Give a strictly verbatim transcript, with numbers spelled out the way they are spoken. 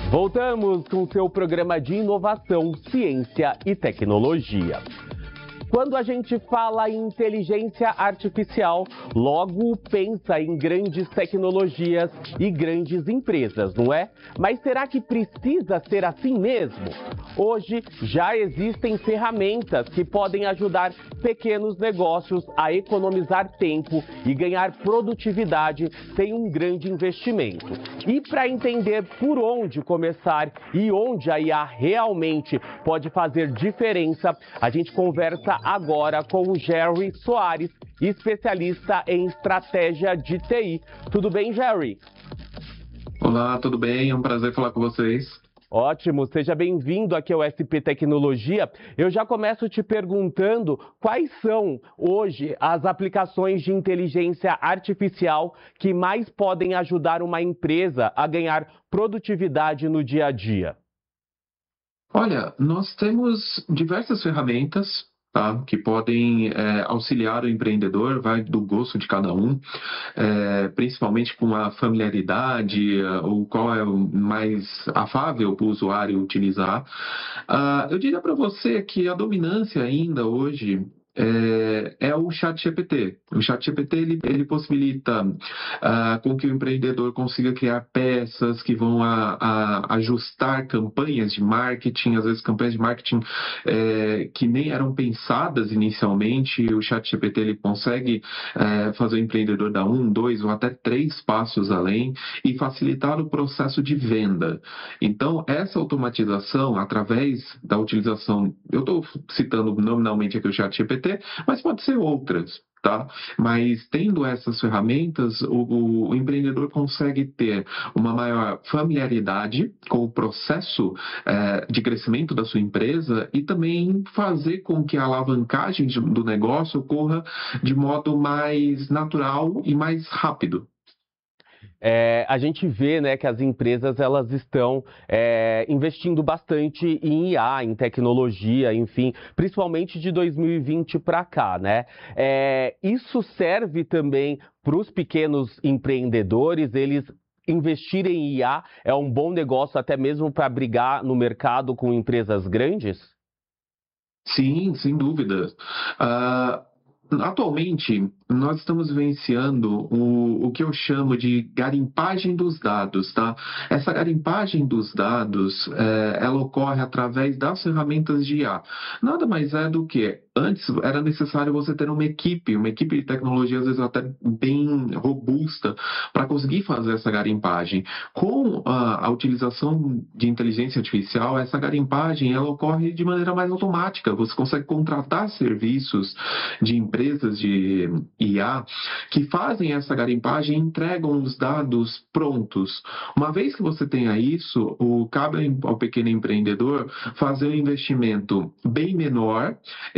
Voltamos com o seu programa de inovação, ciência e tecnologia. Quando a gente fala em inteligência artificial, logo pensa em grandes tecnologias e grandes empresas, não é? Mas será que precisa ser assim mesmo? Hoje já existem ferramentas que podem ajudar pequenos negócios a economizar tempo e ganhar produtividade sem um grande investimento. E para entender por onde começar e onde a I A realmente pode fazer diferença, a gente conversa agora com o Jerry Soares, especialista em estratégia de T I. Tudo bem, Jerry? Olá, tudo bem? É um prazer falar com vocês. Ótimo, seja bem-vindo aqui ao S P Tecnologia. Eu já começo te perguntando quais são hoje as aplicações de inteligência artificial que mais podem ajudar uma empresa a ganhar produtividade no dia a dia. Olha, nós temos diversas ferramentas, tá, que podem é, auxiliar o empreendedor, vai do gosto de cada um, é, principalmente com a familiaridade, ou qual é o mais afável para o usuário utilizar. Ah, eu diria para você que a dominância ainda hoje É, é o ChatGPT. O ChatGPT ele, ele possibilita uh, com que o empreendedor consiga criar peças que vão a, a ajustar campanhas de marketing, às vezes campanhas de marketing é, que nem eram pensadas inicialmente. O ChatGPT ele consegue é, fazer o empreendedor dar um, dois ou até três passos além e facilitar o processo de venda. Então, essa automatização, através da utilização, eu estou citando nominalmente aqui o ChatGPT, mas pode ser outras, tá? Mas tendo essas ferramentas, o, o empreendedor consegue ter uma maior familiaridade com o processo é, de crescimento da sua empresa e também fazer com que a alavancagem de, do negócio ocorra de modo mais natural e mais rápido. É, a gente vê, né, que as empresas elas estão é, investindo bastante em I A, em tecnologia, enfim, principalmente de dois mil e vinte para cá, né? É, isso serve também para os pequenos empreendedores, eles investirem em I A é um bom negócio até mesmo para brigar no mercado com empresas grandes? Sim, sem dúvida. Ah, Atualmente, nós estamos vivenciando o, o que eu chamo de garimpagem dos dados, tá? Essa garimpagem dos dados, é, ela ocorre através das ferramentas de I A. Nada mais é do que, antes era necessário você ter uma equipe, uma equipe de tecnologia, às vezes até bem robusta, para conseguir fazer essa garimpagem. Com a, a utilização de inteligência artificial, essa garimpagem, ela ocorre de maneira mais automática. Você consegue contratar serviços de empresas empresas de I A que fazem essa garimpagem e entregam os dados prontos. Uma vez que você tenha isso, o, cabe ao pequeno empreendedor fazer um investimento bem menor